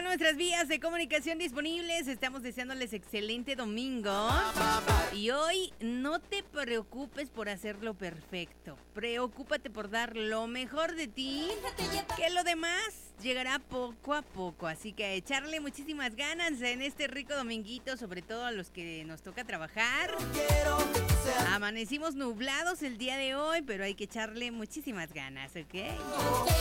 son nuestras vías de comunicación disponibles. Estamos deseándoles excelente domingo. Y hoy no te preocupes por hacerlo perfecto. Preocúpate por dar lo mejor de ti, que lo demás llegará poco a poco. Así que echarle muchísimas ganas en este rico dominguito, sobre todo a los que nos toca trabajar. Amanecimos nublados el día de hoy, pero hay que echarle muchísimas ganas, ¿ok?